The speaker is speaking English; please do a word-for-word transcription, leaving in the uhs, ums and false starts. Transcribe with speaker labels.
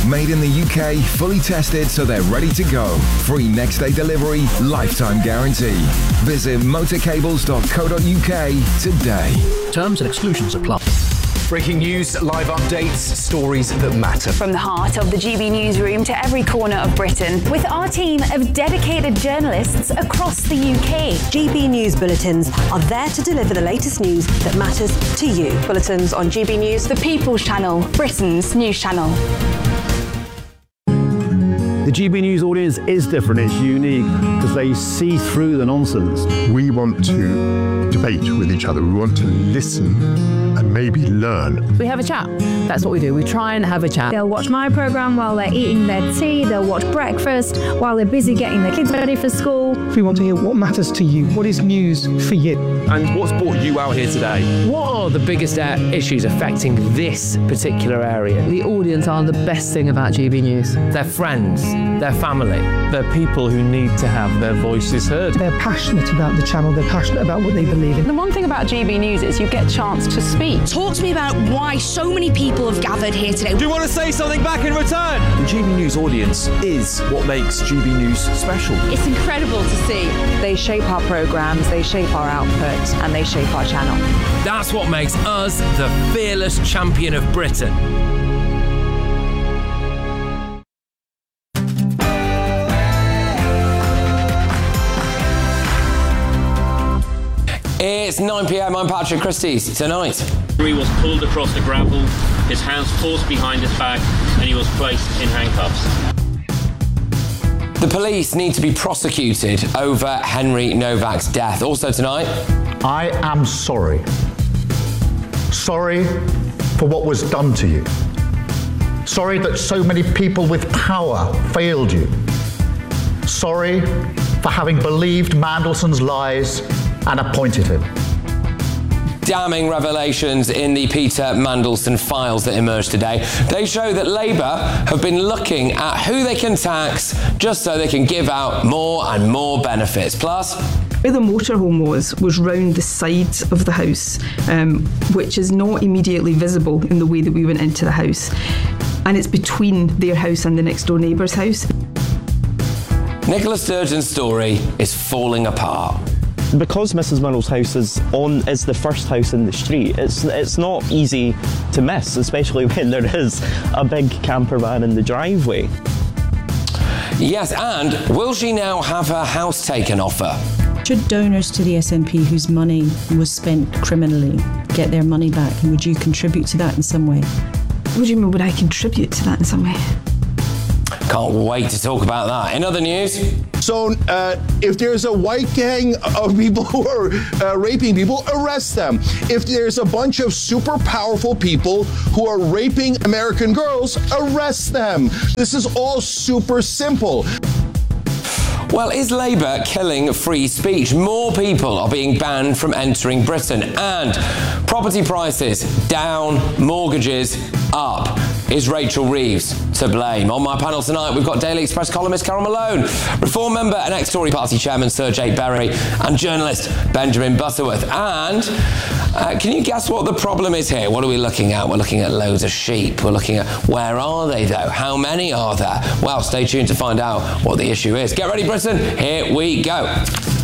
Speaker 1: Made in the U K, fully tested so they're ready to go. Free next day delivery, lifetime guarantee. Visit motorcables dot co dot U K today.
Speaker 2: Terms and exclusions apply.
Speaker 3: Breaking news, live updates, stories that matter.
Speaker 4: From the heart of the G B newsroom to every corner of Britain, with our team of dedicated journalists across the U K.
Speaker 5: G B News Bulletins are there to deliver the latest news that matters to you. Bulletins on G B News,
Speaker 4: The People's Channel, Britain's news channel.
Speaker 6: The G B News audience is different, it's unique, because they see through the nonsense.
Speaker 7: We want to debate with each other, we want to listen and maybe learn.
Speaker 8: We have a chat, that's what we do, we try and have a chat.
Speaker 9: They'll watch my programme while they're eating their tea, they'll watch breakfast while they're busy getting their kids ready for school.
Speaker 10: We want to hear what matters to you, what is news for you.
Speaker 11: And what's brought you out here today?
Speaker 12: What are the biggest uh, issues affecting this particular area?
Speaker 8: The audience are the best thing about G B News.
Speaker 12: Their friends, their family.
Speaker 11: They're people who need to have their voices heard.
Speaker 10: They're passionate about the channel, they're passionate about what they believe in.
Speaker 13: The one thing about G B News is you get a chance to speak.
Speaker 14: Talk to me about why so many people have gathered here today.
Speaker 11: Do you want to say something back in return? The G B News audience is what makes G B News special.
Speaker 13: It's incredible to see.
Speaker 15: They shape our programmes, they shape our output, and they shape our channel.
Speaker 12: That's what makes us the fearless champion of Britain.
Speaker 16: It's nine p m, I'm Patrick Christys. Tonight,
Speaker 17: he was pulled across the gravel, his hands forced behind his back, and he was placed in handcuffs.
Speaker 16: The police need to be prosecuted over Henry Novak's death. Also tonight,
Speaker 18: I am sorry. Sorry for what was done to you. Sorry that so many people with power failed you. Sorry for having believed Mandelson's lies and appointed him.
Speaker 16: Damning revelations in the Peter Mandelson files that emerged today. They show that Labour have been looking at who they can tax just so they can give out more and more benefits. Plus,
Speaker 19: where the motorhome was, was round the sides of the house, um, which is not immediately visible in the way that we went into the house. And it's between their house and the next door neighbour's house.
Speaker 16: Nicola Sturgeon's story is falling apart.
Speaker 20: Because Missus Murrell's house is on is the first house in the street, it's it's not easy to miss, especially when there is a big camper van in the driveway.
Speaker 16: Yes, and will she now have her house taken off her?
Speaker 21: Should donors to the S N P whose money was spent criminally get their money back, and would you contribute to that in some way?
Speaker 19: What do you mean, would I contribute to that in some way?
Speaker 16: Can't wait to talk about that. In other news,
Speaker 22: so uh, if there's a white gang of people who are uh, raping people, arrest them. If there's a bunch of super powerful people who are raping American girls, arrest them. This is all super simple.
Speaker 16: Well, is Labour killing free speech? More people are being banned from entering Britain, and property prices down, mortgages up. Is Rachel Reeves to blame? On my panel tonight, we've got Daily Express columnist Carol Malone, Reform member and ex-Tory party chairman Sir Jake Berry, and journalist Benjamin Butterworth. And uh, can you guess what the problem is here? What are we looking at? We're looking at loads of sheep. We're looking at where are they, though? How many are there? Well, stay tuned to find out what the issue is. Get ready, Britain. Here we go.